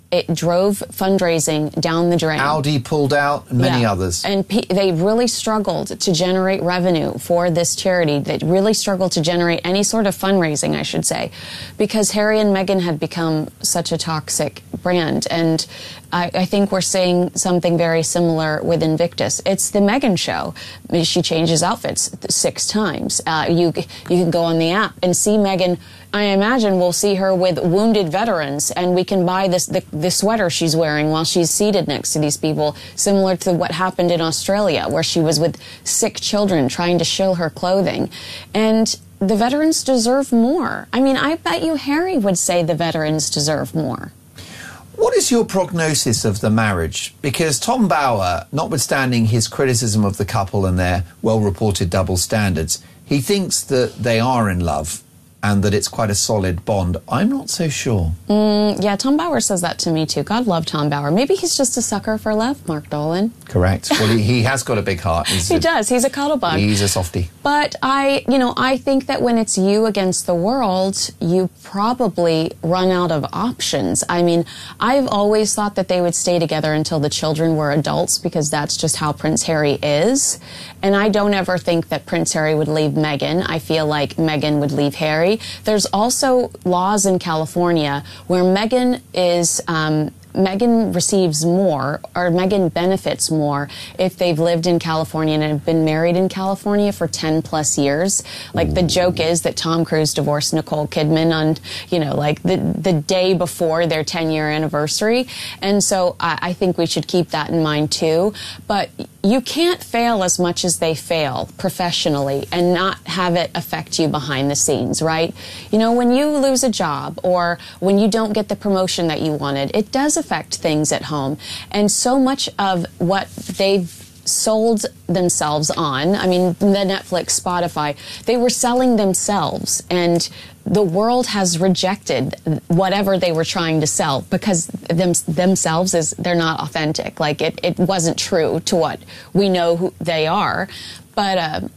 fundraising down the drain. Audi pulled out, and many others. And they really struggled to generate revenue for this charity. They really struggled to generate any sort of fundraising, I should say, because Harry and Meghan had become such a toxic brand. And I think we're seeing something very similar with Invictus. It's the Meghan show. I mean, she changes outfits 6 times. You can go on the app and see Meghan. I imagine we'll see her with wounded veterans, and we can buy the sweater she's wearing while she's seated next to these people, similar to what happened in Australia, where she was with sick children trying to shill her clothing. And the veterans deserve more. I mean, I bet you Harry would say the veterans deserve more. What is your prognosis of the marriage? Because Tom Bauer, notwithstanding his criticism of the couple and their well-reported double standards, he thinks that they are in love and that it's quite a solid bond. I'm not so sure. Yeah, Tom Bauer says that to me too. God love Tom Bauer. Maybe he's just a sucker for love, Mark Dolan. Correct. Well, he has got a big heart. He does. He's a cuddlebug. He's a softie. But I think that when it's you against the world, you probably run out of options. I mean, I've always thought that they would stay together until the children were adults, because that's just how Prince Harry is. And I don't ever think that Prince Harry would leave Meghan. I feel like Meghan would leave Harry. There's also laws in California where Meghan receives more, or Meghan benefits more, if they've lived in California and have been married in California for 10 plus years. Like, the joke is that Tom Cruise divorced Nicole Kidman on, like the day before their 10-year anniversary. And so I think we should keep that in mind too. But you can't fail as much as they fail professionally and not have it affect you behind the scenes, right? When you lose a job or when you don't get the promotion that you wanted, it does affect things at home. And so much of what they've sold themselves on, I mean, the Netflix, Spotify, they were selling themselves, and the world has rejected whatever they were trying to sell because themselves they're not authentic. Like, it wasn't true to what we know who they are. But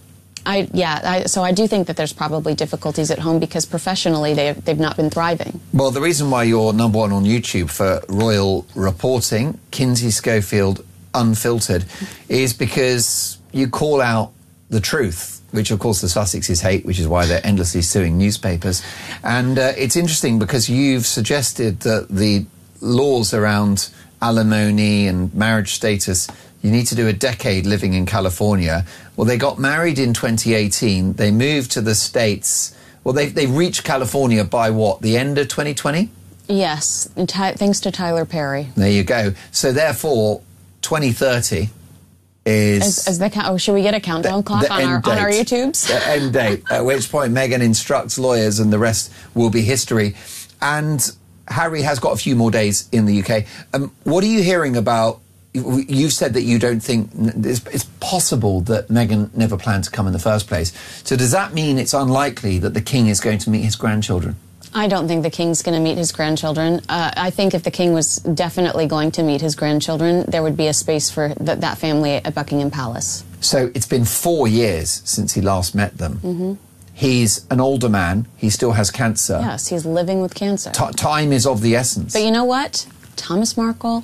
so I do think that there's probably difficulties at home because professionally they've not been thriving. Well, the reason why you're number one on YouTube for royal reporting, Kinsey Schofield Unfiltered, is because you call out the truth, which of course the Sussexes hate, which is why they're endlessly suing newspapers. And it's interesting because you've suggested that the laws around alimony and marriage status, you need to do a decade living in California. Well, they got married in 2018. They moved to the States. Well, they reached California by what, the end of 2020? Yes, thanks to Tyler Perry. There you go. So therefore, 2030 is... should we get a countdown clock on our YouTubes? The end date, at which point Meghan instructs lawyers and the rest will be history. And Harry has got a few more days in the UK. What are you hearing about... You've said that you don't think it's possible that Meghan never planned to come in the first place. So does that mean it's unlikely that the King is going to meet his grandchildren? I don't think the King's going to meet his grandchildren. I think if the King was definitely going to meet his grandchildren, there would be a space for that family at Buckingham Palace. So it's been 4 years since he last met them. Mm-hmm. He's an older man. He still has cancer. Yes, he's living with cancer. Time is of the essence. But you know what? Thomas Markle.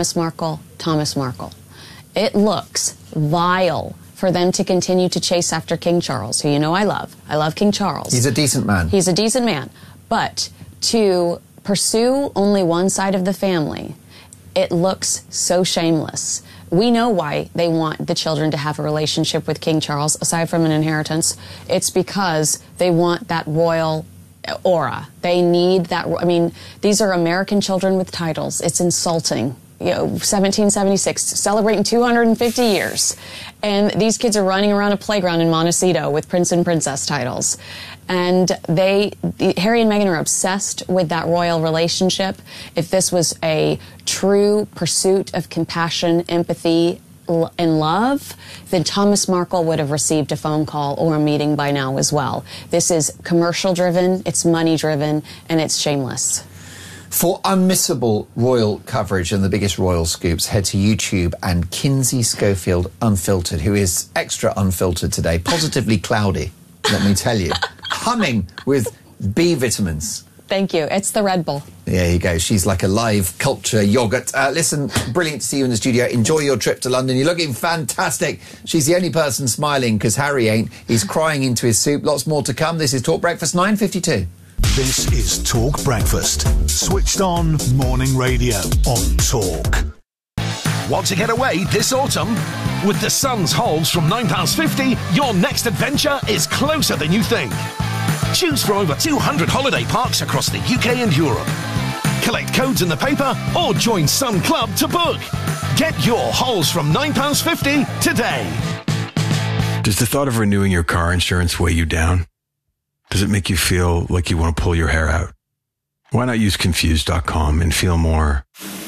It looks vile for them to continue to chase after King Charles, who I love. I love King Charles. He's a decent man. He's a decent man. But to pursue only one side of the family, it looks so shameless. We know why they want the children to have a relationship with King Charles, aside from an inheritance. It's because they want that royal aura. They need that. I mean, these are American children with titles. It's insulting. 1776, celebrating 250 years. And these kids are running around a playground in Montecito with prince and princess titles. And Harry and Meghan are obsessed with that royal relationship. If this was a true pursuit of compassion, empathy, and love, then Thomas Markle would have received a phone call or a meeting by now as well. This is commercial driven, it's money driven, and it's shameless. For unmissable royal coverage and the biggest royal scoops, head to YouTube and Kinsey Schofield Unfiltered, who is extra unfiltered today, positively cloudy, let me tell you, humming with B vitamins. Thank you. It's the Red Bull. There you go. She's like a live culture yogurt. Listen, brilliant to see you in the studio. Enjoy your trip to London. You're looking fantastic. She's the only person smiling because Harry ain't. He's crying into his soup. Lots more to come. This is Talk Breakfast 9:52. This is Talk Breakfast. Switched on morning radio on Talk. Want to get away this autumn? With the Sun's Halls from £9.50, your next adventure is closer than you think. Choose from over 200 holiday parks across the UK and Europe. Collect codes in the paper or join Sun Club to book. Get your Halls from £9.50 today. Does the thought of renewing your car insurance weigh you down? Does it make you feel like you want to pull your hair out? Why not use Confused.com and feel more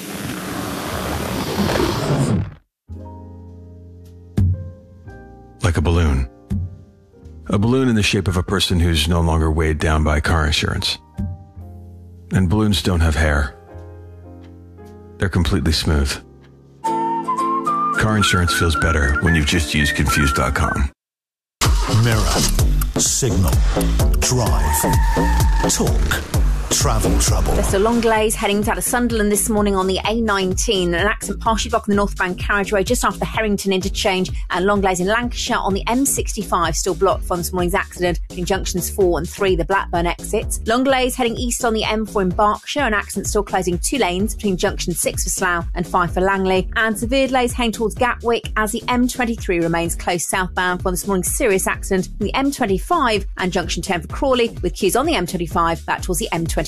like a balloon? A balloon in the shape of a person who's no longer weighed down by car insurance. And balloons don't have hair. They're completely smooth. Car insurance feels better when you've just used Confused.com. Mirror, Signal, Drive, Talk, Travel Trouble. There's a long delays heading out of Sunderland this morning on the A19. An accident partially blocking the northbound carriageway just after the Herrington interchange, and long delays in Lancashire on the M65 still blocked from this morning's accident between junctions 4 and 3, the Blackburn exit. Long delays heading east on the M4 in Berkshire, an accident still closing 2 lanes between junction 6 for Slough and 5 for Langley, and severe delays heading towards Gatwick as the M23 remains closed southbound from this morning's serious accident from the M25 and junction 10 for Crawley, with queues on the M25 back towards the M26.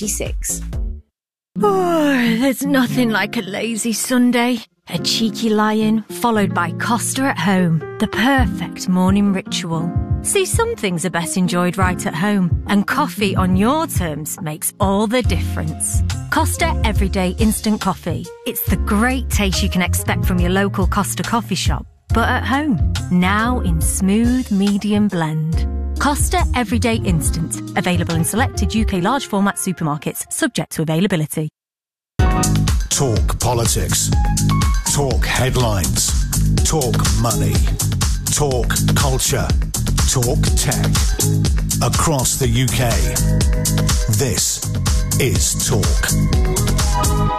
Oh, there's nothing like a lazy Sunday. A cheeky lie-in, followed by Costa at home. The perfect morning ritual. See, some things are best enjoyed right at home, and coffee on your terms makes all the difference. Costa Everyday Instant Coffee. It's the great taste you can expect from your local Costa coffee shop, but at home. Now in smooth medium blend. Costa Everyday Instant. Available in selected UK large format supermarkets, subject to availability. Talk politics. Talk headlines. Talk money. Talk culture. Talk tech. Across the UK. This is Talk.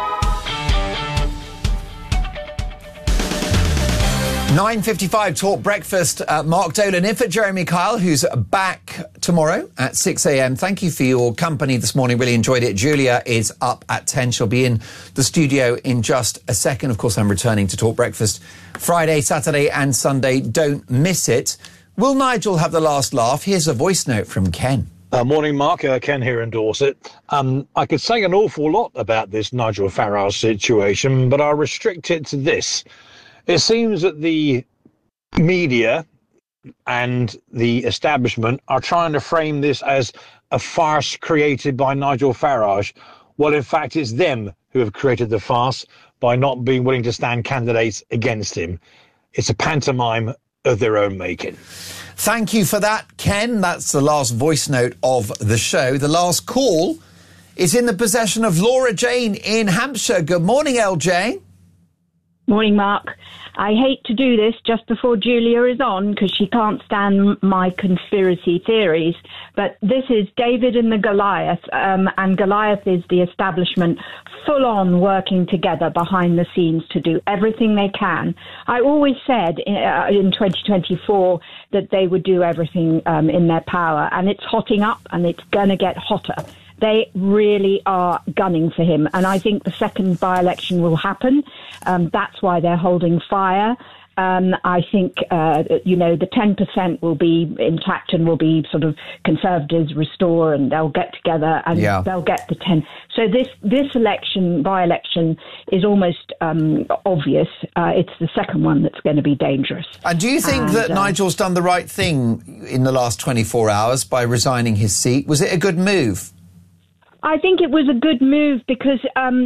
9:55 Talk Breakfast. Mark Dolan in for Jeremy Kyle, who's back tomorrow at 6 a.m. Thank you for your company this morning. Really enjoyed it. Julia is up at 10. She'll be in the studio in just a second. Of course, I'm returning to Talk Breakfast Friday, Saturday and Sunday. Don't miss it. Will Nigel have the last laugh? Here's a voice note from Ken. Morning, Mark. Ken here in Dorset. I could say an awful lot about this Nigel Farage situation, but I'll restrict it to this. It seems that the media and the establishment are trying to frame this as a farce created by Nigel Farage. Well, in fact, it's them who have created the farce by not being willing to stand candidates against him. It's a pantomime of their own making. Thank you for that, Ken. That's the last voice note of the show. The last call is in the possession of Laura Jane in Hampshire. Good morning, LJ. Morning, Mark. I hate to do this just before Julia is on because she can't stand my conspiracy theories, but this is David and the Goliath, and Goliath is the establishment full on working together behind the scenes to do everything they can. I always said in 2024 that they would do everything in their power, and it's hotting up and it's going to get hotter. They really are gunning for him. And I think the second by-election will happen. That's why they're holding fire. I think, the 10% will be intact and will be sort of Conservatives restore, and they'll get together and they'll get the 10. So this election, by-election, is almost obvious. It's the second one that's going to be dangerous. And do you think that Nigel's done the right thing in the last 24 hours by resigning his seat? Was it a good move? I think it was a good move because,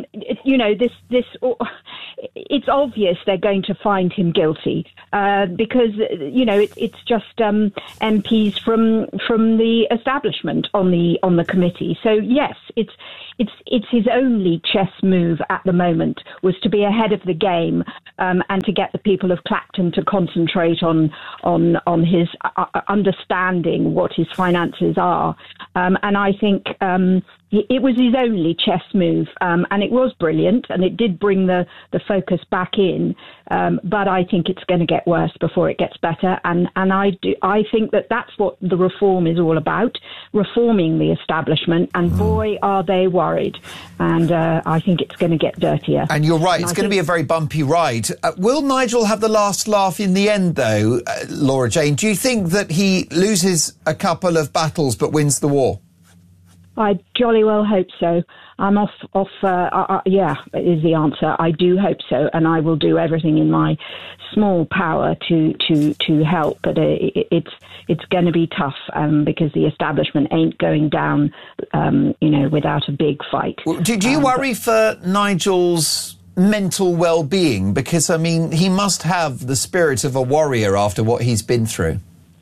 it's obvious they're going to find him guilty because, it's just MPs from the establishment on the committee. So, yes, it's his only chess move at the moment was to be ahead of the game and to get the people of Clacton to concentrate on his understanding what his finances are. And I think it was his only chess move, and it was brilliant, and it did bring the focus back in. But I think it's going to get worse before it gets better, and I think that's what the reform is all about, reforming the establishment. And boy, are they worried! And I think it's going to get dirtier. And you're right; it's going to be a very bumpy ride. Will Nigel have the last laugh in the end, though, Laura Jane? Do you think that he loses a couple of battles but wins the war? I jolly well hope so. I'm off. Yeah, is the answer. I do hope so, and I will do everything in my small power to help. But it's going to be tough because the establishment ain't going down, without a big fight. Do you worry for Nigel's mental well-being? Because he must have the spirit of a warrior after what he's been through.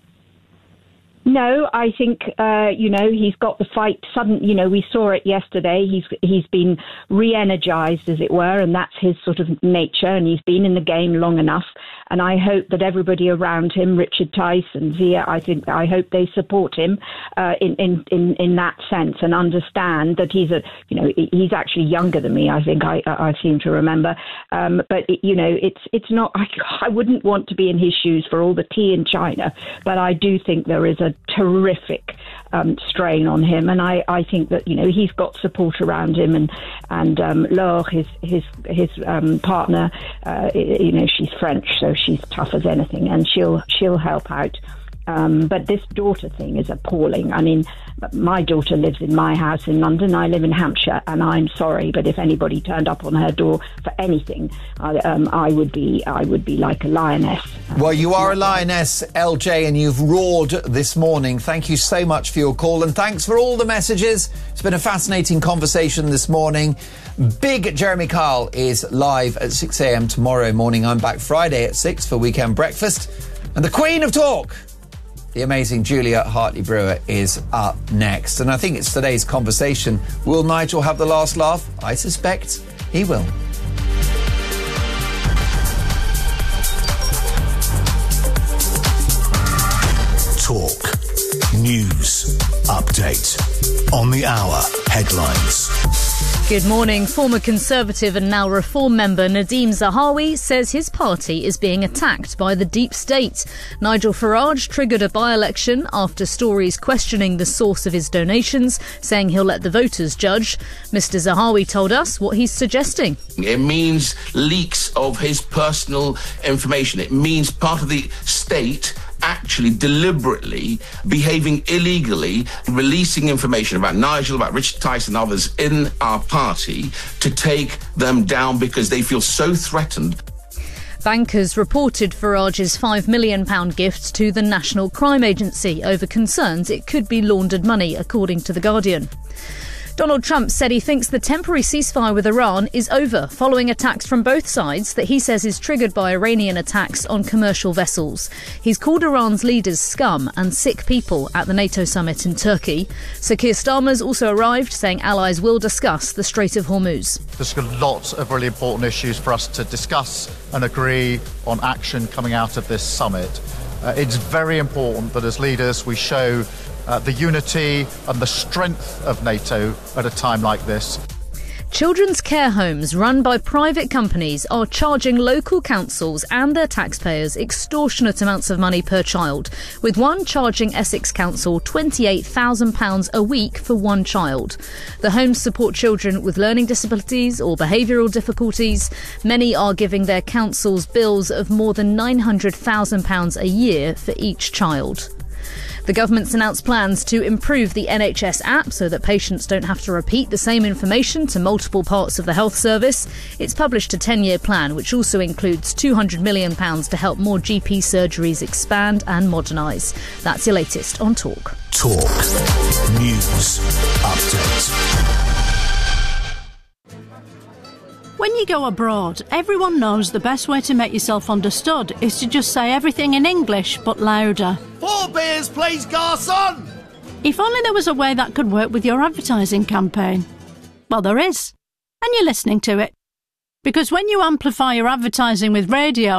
No, I think, he's got the fight we saw it yesterday. He's been re-energized, as it were, and that's his sort of nature, and he's been in the game long enough. And I hope that everybody around him, Richard Tice and Zia, I hope they support him in that sense and understand that he's actually younger than me. I think I seem to remember, but it's not. I wouldn't want to be in his shoes for all the tea in China, but I do think there is a terrific strain on him, and I think that he's got support around him, and Laure, his partner, she's French, so she's tough as anything, and she'll help out. But this daughter thing is appalling. I mean, my daughter lives in my house in London. I live in Hampshire, and I'm sorry, but if anybody turned up on her door for anything, I would be like a lioness. Well, you are a lioness, LJ, and you've roared this morning. Thank you so much for your call, and thanks for all the messages. It's been a fascinating conversation this morning. Big Jeremy Kyle is live at 6 a.m. tomorrow morning. I'm back Friday at 6 for Weekend Breakfast. And the Queen of Talk, the amazing Julia Hartley-Brewer, is up next. And I think it's today's conversation. Will Nigel have the last laugh? I suspect he will. Talk. News. Update. On the hour. Headlines. Good morning. Former Conservative and now Reform member Nadhim Zahawi says his party is being attacked by the deep state. Nigel Farage triggered a by-election after stories questioning the source of his donations, saying he'll let the voters judge. Mr. Zahawi told us what he's suggesting. It means leaks of his personal information. It means part of the state actually deliberately behaving illegally, releasing information about Nigel, about Richard Tice and others in our party to take them down because they feel so threatened. Bankers reported Farage's £5 million gift to the National Crime Agency over concerns it could be laundered money, according to The Guardian. Donald Trump said he thinks the temporary ceasefire with Iran is over, following attacks from both sides that he says is triggered by Iranian attacks on commercial vessels. He's called Iran's leaders scum and sick people at the NATO summit in Turkey. Sir Keir Starmer's also arrived, saying allies will discuss the Strait of Hormuz. There's a lot of really important issues for us to discuss and agree on action coming out of this summit. It's very important that as leaders we show the unity and the strength of NATO at a time like this. Children's care homes run by private companies are charging local councils and their taxpayers extortionate amounts of money per child, with one charging Essex Council £28,000 a week for one child. The homes support children with learning disabilities or behavioural difficulties. Many are giving their councils bills of more than £900,000 a year for each child. The government's announced plans to improve the NHS app so that patients don't have to repeat the same information to multiple parts of the health service. It's published a 10-year plan which also includes £200 million to help more GP surgeries expand and modernise. That's your latest on Talk. Talk News Update. When you go abroad, everyone knows the best way to make yourself understood is to just say everything in English, but louder. 4 beers, please, garçon! If only there was a way that could work with your advertising campaign. Well, there is. And you're listening to it. Because when you amplify your advertising with radio,